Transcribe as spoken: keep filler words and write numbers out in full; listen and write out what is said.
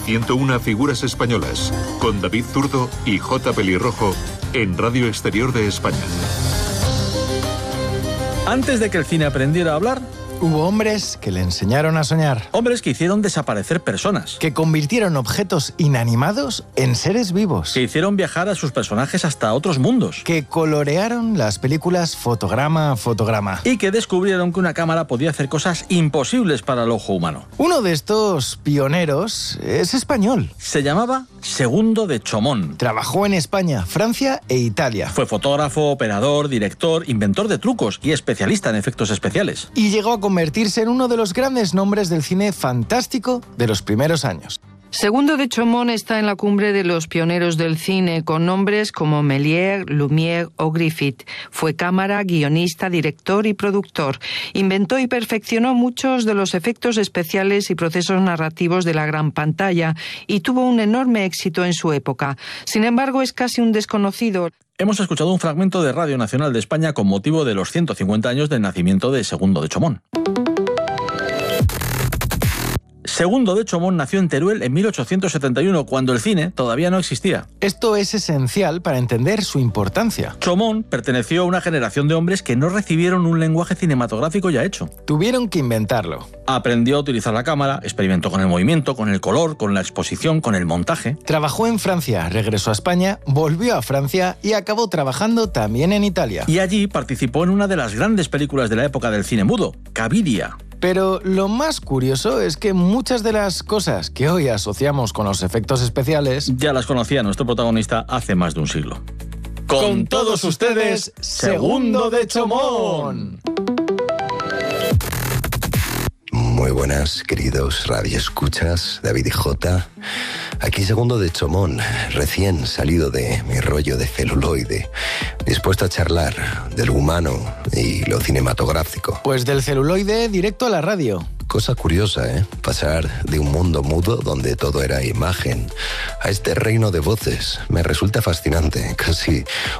ciento una figuras españolas, con David Zurdo y J. Pelirrojo, en Radio Exterior de España. Antes de que el cine aprendiera a hablar, hubo hombres que le enseñaron a soñar. Hombres que hicieron desaparecer personas. Que convirtieron objetos inanimados en seres vivos. Que hicieron viajar a sus personajes hasta otros mundos. Que colorearon las películas fotograma a fotograma. Y que descubrieron que una cámara podía hacer cosas imposibles para el ojo humano. Uno de estos pioneros es español. Se llamaba Segundo de Chomón. Trabajó en España, Francia e Italia. Fue fotógrafo, operador, director, inventor de trucos y especialista en efectos especiales. Y llegó a convertirse en uno de los grandes nombres del cine fantástico de los primeros años. Segundo de Chomón está en la cumbre de los pioneros del cine, con nombres como Méliès, Lumière o Griffith. Fue cámara, guionista, director y productor. Inventó y perfeccionó muchos de los efectos especiales y procesos narrativos de la gran pantalla y tuvo un enorme éxito en su época. Sin embargo, es casi un desconocido. Hemos escuchado un fragmento de Radio Nacional de España con motivo de los ciento cincuenta años del nacimiento de Segundo de Chomón. Segundo de Chomón nació en Teruel en mil ochocientos setenta y uno, cuando el cine todavía no existía. Esto es esencial para entender su importancia. Chomón perteneció a una generación de hombres que no recibieron un lenguaje cinematográfico ya hecho. Tuvieron que inventarlo. Aprendió a utilizar la cámara, experimentó con el movimiento, con el color, con la exposición, con el montaje. Trabajó en Francia, regresó a España, volvió a Francia y acabó trabajando también en Italia. Y allí participó en una de las grandes películas de la época del cine mudo, Cabiria. Pero lo más curioso es que muchas de las cosas que hoy asociamos con los efectos especiales ya las conocía nuestro protagonista hace más de un siglo. Con todos ustedes, Segundo de Chomón. Muy buenas, queridos radioescuchas, David y Jota. Aquí Segundo de Chomón, recién salido de mi rollo de celuloide, dispuesto a charlar de lo humano y lo cinematográfico. Pues del celuloide directo a la radio. Cosa curiosa, ¿eh? Pasar de un mundo mudo donde todo era imagen a este reino de voces. Me resulta fascinante, casi